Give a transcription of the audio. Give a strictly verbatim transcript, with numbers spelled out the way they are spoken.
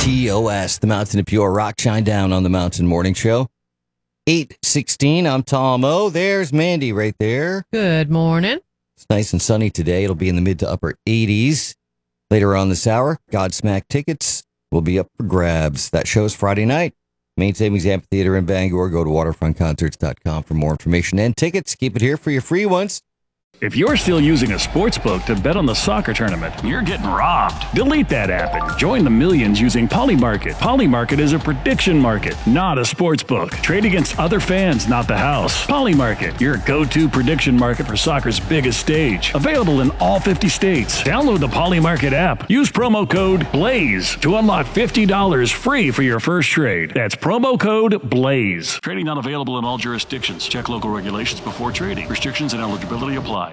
T O S, the Mountain of Pure Rock, Shine Down on the Mountain Morning Show. eight sixteen, I'm Tom O. There's Mandy right there. Good morning. It's nice and sunny today. It'll be in the mid to upper eighties. Later on this hour, Godsmack tickets will be up for grabs. That show's Friday night. Main Savings Amphitheater in Bangor. Go to waterfront concerts dot com for more information and tickets. Keep it here for your free ones. If you're still using a sports book to bet on the soccer tournament, you're getting robbed. Delete that app and join the millions using Polymarket. Polymarket is a prediction market, not a sports book. Trade against other fans, not the house. Polymarket, your go-to prediction market for soccer's biggest stage. Available in all fifty states. Download the Polymarket app. Use promo code BLAZE to unlock fifty dollars free for your first trade. That's promo code BLAZE. Trading not available in all jurisdictions. Check local regulations before trading. Restrictions and eligibility apply.